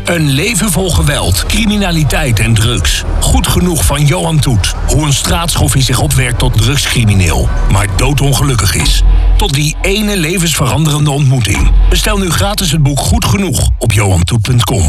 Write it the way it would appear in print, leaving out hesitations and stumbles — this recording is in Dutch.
Een leven vol geweld, criminaliteit en drugs. Goed genoeg van Johan Toet. Hoe een straatschoffie zich opwerkt tot drugscrimineel, maar doodongelukkig is. Tot die ene levensveranderende ontmoeting. Bestel nu gratis het boek Goed Genoeg op johantoet.com.